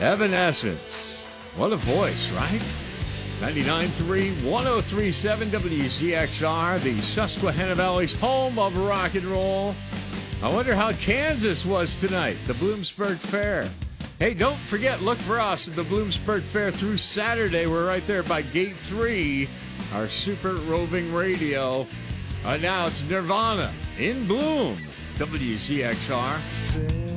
Evanescence. What a voice, right? 99.3, 103.7 WZXR, the Susquehanna Valley's home of rock and roll. I wonder how Kansas was tonight, the Bloomsburg Fair. Hey, don't forget, look for us at the Bloomsburg Fair through Saturday. We're right there by Gate 3, our super roving radio. Now it's Nirvana in Bloom, WZXR.